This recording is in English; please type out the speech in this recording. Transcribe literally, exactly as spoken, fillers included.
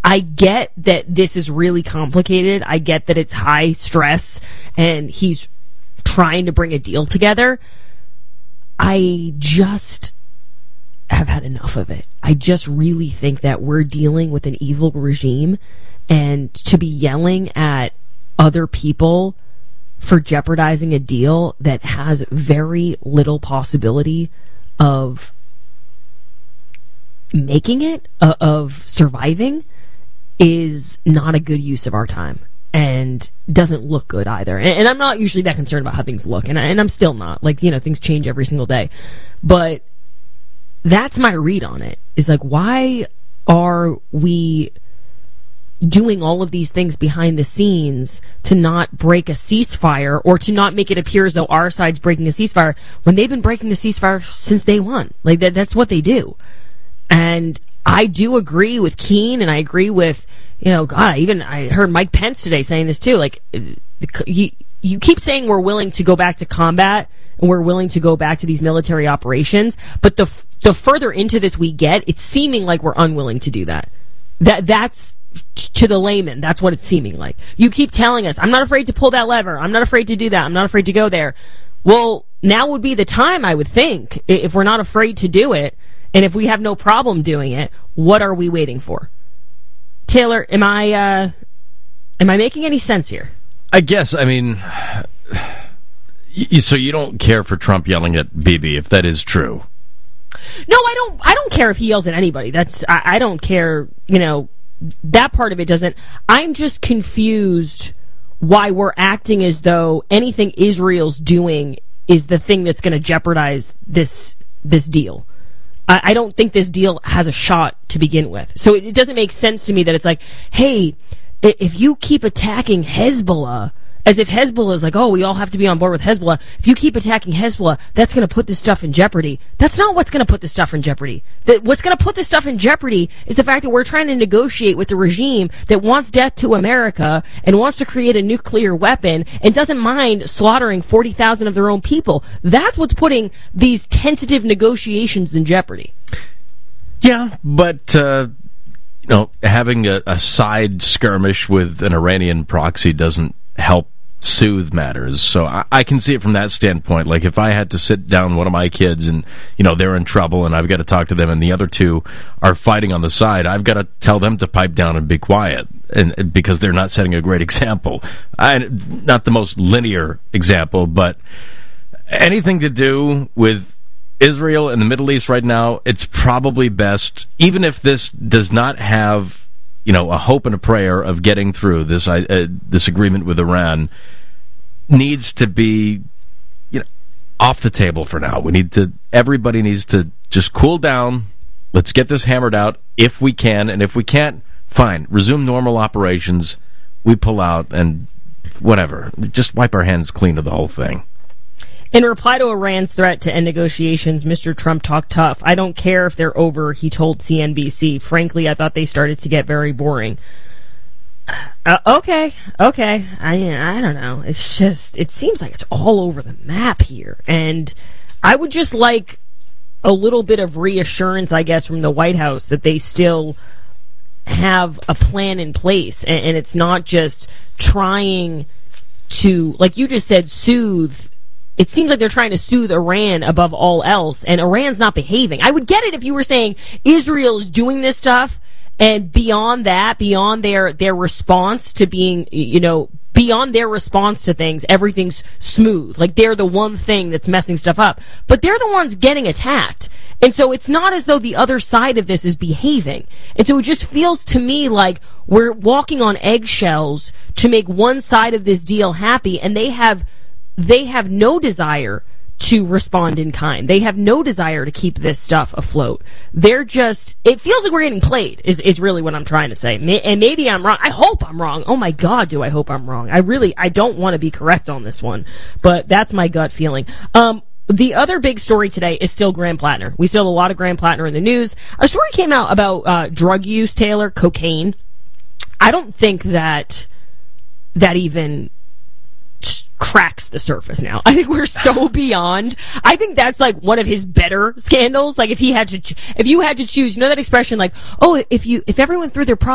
I get that this is really complicated. I get that it's high stress and he's trying to bring a deal together. I just have had enough of it. I just really think that we're dealing with an evil regime, and to be yelling at other people for jeopardizing a deal that has very little possibility of making it, uh, of surviving, is not a good use of our time, and doesn't look good either. And, and I'm not usually that concerned about how things look, and, I, and I'm still not. Like, you know, things change every single day. But that's my read on it, is like, why are we doing all of these things behind the scenes to not break a ceasefire, or to not make it appear as though our side's breaking a ceasefire, when they've been breaking the ceasefire since day one? Like, that, that's what they do. And I do agree with Keane, and I agree with, you know, God, I even, I heard Mike Pence today saying this too. Like, you, you keep saying we're willing to go back to combat, and we're willing to go back to these military operations, but the the further into this we get, it's seeming like we're unwilling to do that. That that's, to the layman, that's what it's seeming like. You keep telling us, I'm not afraid to pull that lever, I'm not afraid to do that, I'm not afraid to go there. Well, now would be the time, I would think, if we're not afraid to do it, and if we have no problem doing it, what are we waiting for? Taylor, am I uh, am I making any sense here? I guess, I mean, y- so you don't care for Trump yelling at Bibi, if that is true? No, I don't. I don't care if he yells at anybody. That's I, I don't care. You know, that part of it doesn't. I'm just confused why we're acting as though anything Israel's doing is the thing that's going to jeopardize this this deal. I, I don't think this deal has a shot to begin with. So it, it doesn't make sense to me that it's like, hey, if you keep attacking Hezbollah, as if Hezbollah is like, oh, we all have to be on board with Hezbollah. If you keep attacking Hezbollah, that's going to put this stuff in jeopardy. That's not what's going to put this stuff in jeopardy. That what's going to put this stuff in jeopardy is the fact that we're trying to negotiate with the regime that wants death to America and wants to create a nuclear weapon and doesn't mind slaughtering forty thousand of their own people. That's what's putting these tentative negotiations in jeopardy. Yeah, but, uh, you know, having a, a side skirmish with an Iranian proxy doesn't help soothe matters. So I, I can see it from that standpoint. Like, if I had to sit down one of my kids and, you know, they're in trouble and I've got to talk to them and the other two are fighting on the side, I've got to tell them to pipe down and be quiet, and, and because they're not setting a great example. I, not the most linear example, but anything to do with Israel and the Middle East right now, it's probably best, even if this does not have, you know, a hope and a prayer of getting through this uh, this agreement with Iran, needs to be, you know, off the table for now. We need to, everybody needs to just cool down. Let's get this hammered out if we can, and if we can't, fine, resume normal operations. We pull out and whatever. Just wipe our hands clean of the whole thing. In reply to Iran's threat to end negotiations, Mister Trump talked tough. I don't care if they're over, he told C N B C. Frankly, I thought they started to get very boring. Uh, okay, okay. I I don't know. It's just, it seems like it's all over the map here. And I would just like a little bit of reassurance, I guess, from the White House that they still have a plan in place. And, and it's not just trying to, like you just said, soothe. It seems like they're trying to soothe Iran above all else, and Iran's not behaving. I would get it if you were saying Israel is doing this stuff, and beyond that, beyond their, their response to being, you know, beyond their response to things, everything's smooth. Like, they're the one thing that's messing stuff up. But they're the ones getting attacked. And so it's not as though the other side of this is behaving. And so it just feels to me like we're walking on eggshells to make one side of this deal happy, and they have they have no desire to respond in kind. They have no desire to keep this stuff afloat. They're just, it feels like we're getting played, is, is really what I'm trying to say. May, and maybe I'm wrong. I hope I'm wrong. Oh my God, do I hope I'm wrong. I really, I don't want to be correct on this one, but that's my gut feeling. Um, the other big story today is still Graham Plattner. We still have a lot of Graham Plattner in the news. A story came out about, uh, drug use, Taylor, cocaine. I don't think that, that even cracks the surface now. I think we're so beyond. I think that's like one of his better scandals. Like, if he had to, ch- if you had to choose, you know that expression, like, oh, if you, if everyone threw their